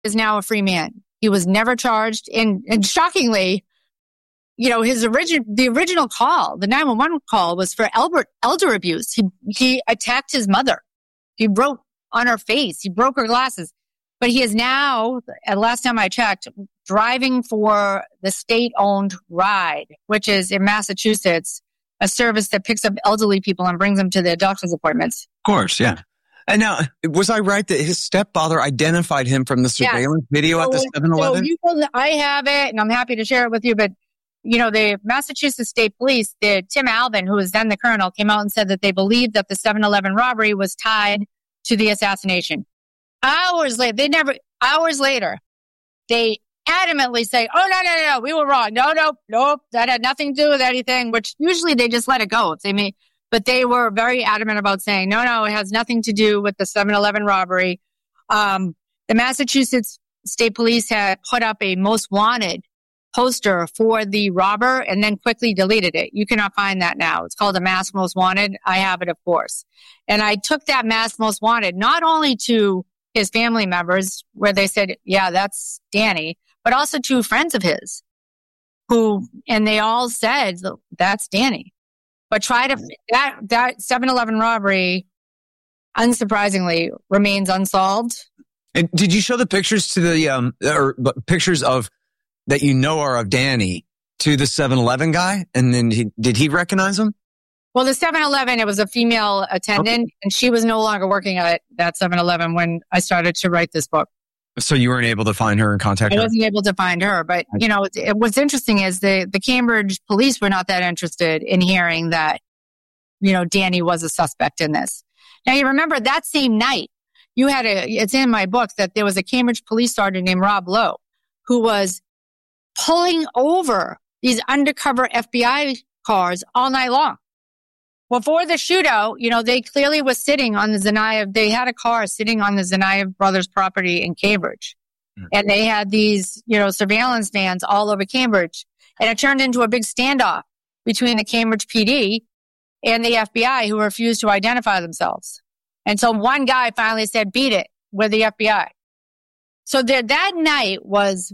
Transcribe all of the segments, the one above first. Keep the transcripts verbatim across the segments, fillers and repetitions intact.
is now a free man. He was never charged. And, and shockingly, you know, his origin, the original call, the nine one one call was for elder, elder abuse. He, he attacked his mother. He wrote on her face. He broke her glasses. But he is now, at last time I checked, driving for the state-owned RIDE, which is in Massachusetts, a service that picks up elderly people and brings them to their doctor's appointments. Of course, yeah. And now, was I right that his stepfather identified him from the surveillance yeah. video so, at the seven eleven? So you will, I have it, and I'm happy to share it with you, but you know, the Massachusetts State Police, the Tim Alvin, who was then the colonel, came out and said that they believed that the seven eleven robbery was tied to the assassination. Hours later, they never, hours later, they adamantly say, oh, no, no, no, no, we were wrong. No, no, nope, that had nothing to do with anything, which usually they just let it go. If they may, but they were very adamant about saying, no, no, it has nothing to do with the seven eleven robbery. Um, the Massachusetts State Police had put up a most wanted poster for the robber and then quickly deleted it. You cannot find that now. It's called a Mass Most Wanted. I have it, of course. And I took that Mass Most Wanted not only to his family members where they said, yeah, that's Danny, but also to friends of his who, and they all said, that's Danny. But try to, that, that seven eleven robbery, unsurprisingly, remains unsolved. And did you show the pictures to the, um, or pictures of, that you know are of Danny to the seven eleven guy? And then he, did he recognize him? Well, the seven eleven, it was a female attendant, okay. and she was no longer working at that seven eleven when I started to write this book. So you weren't able to find her and contact her? I wasn't able to find her. But, you know, it, it, what's interesting is the, the Cambridge police were not that interested in hearing that, you know, Danny was a suspect in this. Now, you remember that same night, you had a, it's in my book that there was a Cambridge police sergeant named Rob Lowe who was pulling over these undercover F B I cars all night long. Before the shootout, you know, they clearly was sitting on the Zanaev. They had a car sitting on the Zanaev brothers' property in Cambridge. Mm-hmm. And they had these, you know, surveillance vans all over Cambridge. And it turned into a big standoff between the Cambridge P D and the F B I, who refused to identify themselves. And so one guy finally said, beat it, we're the F B I. So there, that night was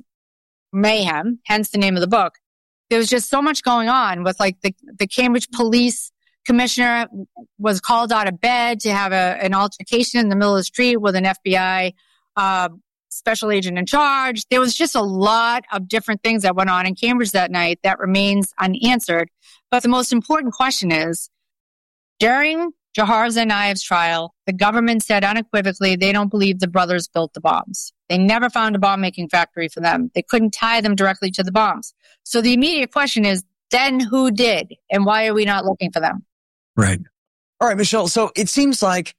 mayhem, hence the name of the book. There was just so much going on with like the, the Cambridge police commissioner was called out of bed to have a, an altercation in the middle of the street with an F B I uh, special agent in charge. There was just a lot of different things that went on in Cambridge that night that remains unanswered. But the most important question is, during Jahar Tsarnaev's trial, the government said unequivocally they don't believe the brothers built the bombs. They never found a bomb-making factory for them. They couldn't tie them directly to the bombs. So the immediate question is, then who did? And why are we not looking for them? Right. All right, Michelle. So it seems like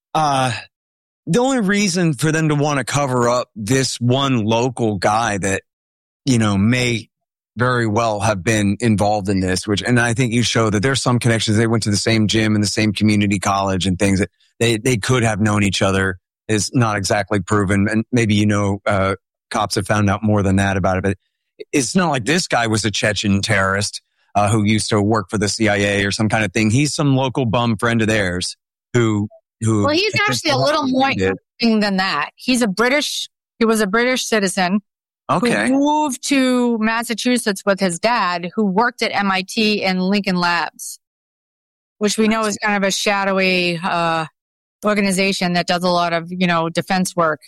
uh the only reason for them to want to cover up this one local guy that, you know, may very well have been involved in this, which, and I think you show that there's some connections. They went to the same gym and the same community college and things that they, they could have known each other is not exactly proven. And maybe, you know, uh, cops have found out more than that about it, but it's not like this guy was a Chechen terrorist, uh, who used to work for the C I A or some kind of thing. He's some local bum friend of theirs who, who. Well, he's actually a little more interesting than that. He's a British, he was a British citizen. Okay. Who moved to Massachusetts with his dad, who worked at M I T and Lincoln Labs, which we know is kind of a shadowy uh organization that does a lot of, you know, defense work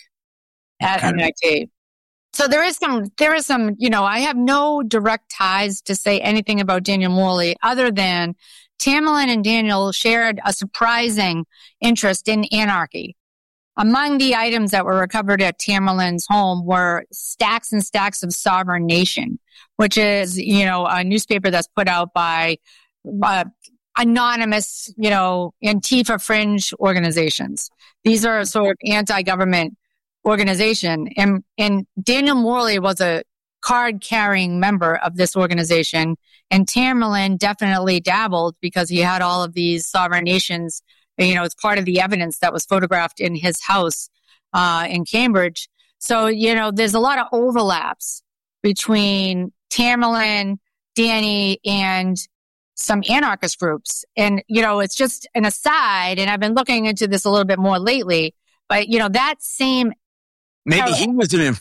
at okay. M I T. So there is some, there is some, you know, I have no direct ties to say anything about Daniel Morley other than Tamerlan and Daniel shared a surprising interest in anarchy. Among the items that were recovered at Tamerlan's home were stacks and stacks of Sovereign Nation, which is, you know, a newspaper that's put out by uh, anonymous, you know, Antifa fringe organizations. These are sort of anti-government organization. And, and Daniel Morley was a card-carrying member of this organization. And Tamerlan definitely dabbled because he had all of these sovereign nations. You know, it's part of the evidence that was photographed in his house uh, in Cambridge. So, you know, there's a lot of overlaps between Tamerlan, Danny, and some anarchist groups. And, you know, it's just an aside, and I've been looking into this a little bit more lately, but, you know, that same maybe How- he was an